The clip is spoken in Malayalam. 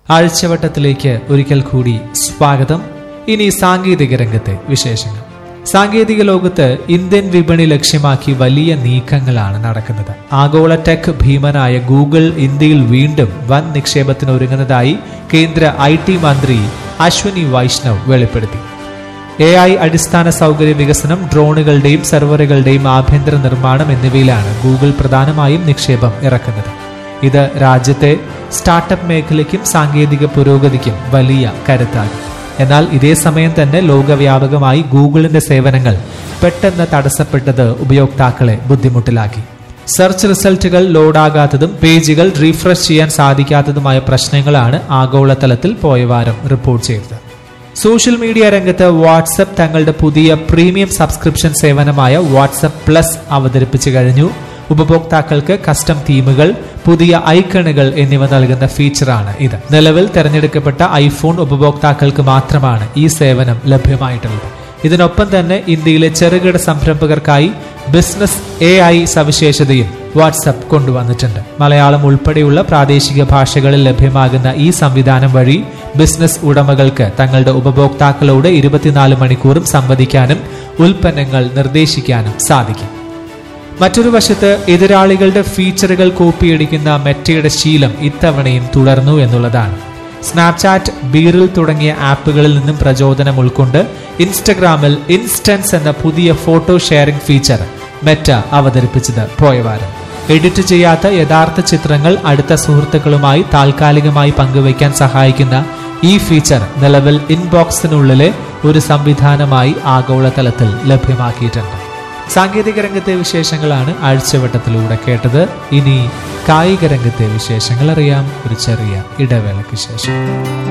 ആഴ്ചവട്ടത്തിലേക്ക് ഒരിക്കൽ കൂടി സ്വാഗതം. ഇനി സാങ്കേതിക രംഗത്തെ വിശേഷങ്ങൾ. സാങ്കേതിക ലോകത്ത് ഇന്ത്യൻ വിപണി ലക്ഷ്യമാക്കി വലിയ നീക്കങ്ങളാണ് നടക്കുന്നത്. ആഗോള ടെക് ഭീമനായ ഗൂഗിൾ ഇന്ത്യയിൽ വീണ്ടും വൻ നിക്ഷേപത്തിന് ഒരുങ്ങുന്നതായി കേന്ദ്ര IT മന്ത്രി അശ്വിനി വൈഷ്ണവ് വെളിപ്പെടുത്തി. AI അടിസ്ഥാന സൗകര്യ വികസനം, ഡ്രോണുകളുടെയും സെർവറുകളുടെയും ആഭ്യന്തര നിർമ്മാണം എന്നിവയിലാണ് ഗൂഗിൾ പ്രധാനമായും നിക്ഷേപം ഇറക്കുന്നത്. ഇത് രാജ്യത്തെ സ്റ്റാർട്ടപ്പ് മേഖലയ്ക്കും സാങ്കേതിക പുരോഗതിക്കും വലിയ കരുത്താകും. എന്നാൽ ഇതേ സമയം തന്നെ ലോകവ്യാപകമായി ഗൂഗിളിന്റെ സേവനങ്ങൾ പെട്ടെന്ന് തടസ്സപ്പെട്ടത് ഉപയോക്താക്കളെ ബുദ്ധിമുട്ടിലാക്കി. സെർച്ച് റിസൾട്ടുകൾ ലോഡാകാത്തതും പേജുകൾ റീഫ്രഷ് ചെയ്യാൻ സാധിക്കാത്തതുമായ പ്രശ്നങ്ങളാണ് ആഗോളതലത്തിൽ പോയ വാരം റിപ്പോർട്ട് ചെയ്തത്. സോഷ്യൽ മീഡിയ രംഗത്ത് വാട്സ്ആപ്പ് തങ്ങളുടെ പുതിയ പ്രീമിയം സബ്സ്ക്രിപ്ഷൻ സേവനമായ വാട്സ്ആപ്പ് പ്ലസ് അവതരിപ്പിച്ചു കഴിഞ്ഞു. ഉപഭോക്താക്കൾക്ക് കസ്റ്റം തീമുകൾ, പുതിയ ഐക്കണുകൾ എന്നിവ നൽകുന്ന ഫീച്ചറാണ് ഇത്. നിലവിൽ തെരഞ്ഞെടുക്കപ്പെട്ട ഐഫോൺ ഉപഭോക്താക്കൾക്ക് മാത്രമാണ് ഈ സേവനം ലഭ്യമായിട്ടുള്ളത്. ഇതിനൊപ്പം തന്നെ ഇന്ത്യയിലെ ചെറുകിട സംരംഭകർക്കായി ബിസിനസ് AI സവിശേഷതയും വാട്സ്ആപ്പ് കൊണ്ടുവന്നിട്ടുണ്ട്. മലയാളം ഉൾപ്പെടെയുള്ള പ്രാദേശിക ഭാഷകളിൽ ലഭ്യമാകുന്ന ഈ സംവിധാനം വഴി ബിസിനസ് ഉടമകൾക്ക് തങ്ങളുടെ ഉപഭോക്താക്കളോട് 24 മണിക്കൂറും സംവദിക്കാനും ഉൽപ്പന്നങ്ങൾ നിർദ്ദേശിക്കാനും സാധിക്കും. മറ്റൊരു വശത്ത് എതിരാളികളുടെ ഫീച്ചറുകൾ കോപ്പിയടിക്കുന്ന മെറ്റയുടെ ശീലം ഇത്തവണയും തുടർന്നു എന്നുള്ളതാണ്. സ്നാപ്ചാറ്റ്, ബീറിൽ തുടങ്ങിയ ആപ്പുകളിൽ നിന്നും പ്രചോദനം ഉൾക്കൊണ്ട് ഇൻസ്റ്റഗ്രാമിൽ ഇൻസ്റ്റൻസ് എന്ന പുതിയ ഫോട്ടോ ഷെയറിംഗ് ഫീച്ചർ മെറ്റ അവതരിപ്പിച്ചത് പോയവാരം. എഡിറ്റ് ചെയ്യാത്ത യഥാർത്ഥ ചിത്രങ്ങൾ അടുത്ത സുഹൃത്തുക്കളുമായി താൽക്കാലികമായി പങ്കുവയ്ക്കാൻ സഹായിക്കുന്ന ഈ ഫീച്ചർ നിലവിൽ ഇൻബോക്സിനുള്ളിലെ ഒരു സംവിധാനമായി ആഗോളതലത്തിൽ ലഭ്യമാക്കിയിട്ടുണ്ട്. സാങ്കേതിക രംഗത്തെ വിശേഷങ്ങളാണ് ആഴ്ചവട്ടത്തിലൂടെ കേട്ടത്. ഇനി കായിക രംഗത്തെ വിശേഷങ്ങൾ അറിയാം ഒരു ചെറിയ ഇടവേളയ്ക്ക് ശേഷം.